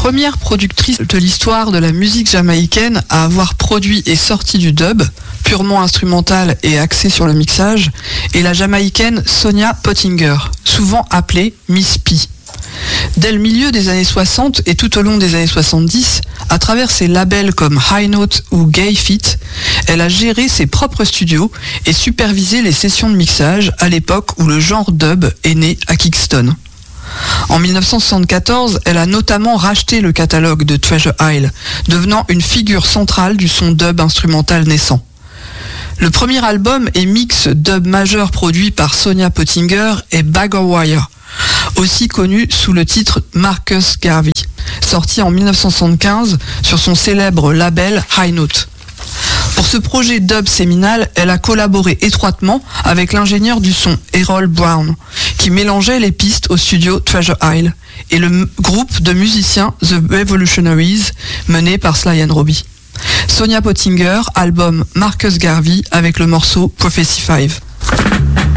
première productrice de l'histoire de la musique jamaïcaine à avoir produit et sorti du dub, purement instrumental et axé sur le mixage, est la jamaïcaine Sonia Pottinger, souvent appelée Miss P. Dès le milieu des années 60 et tout au long des années 70, à travers ses labels comme High Note ou Gay Fit, elle a géré ses propres studios et supervisé les sessions de mixage à l'époque où le genre dub est né à Kingston. En 1974, elle a notamment racheté le catalogue de Treasure Isle, devenant une figure centrale du son dub instrumental naissant. Le premier album et mix dub majeur produit par Sonia Pottinger est Bag of Wire, aussi connu sous le titre Marcus Garvey, sorti en 1975 sur son célèbre label High Note. Pour ce projet dub séminal, elle a collaboré étroitement avec l'ingénieur du son Errol Brown, qui mélangeait les pistes au studio Treasure Isle, et le groupe de musiciens The Revolutionaries, mené par Sly and Robbie. Sonia Pottinger, album Marcus Garvey avec le morceau Prophecy 5.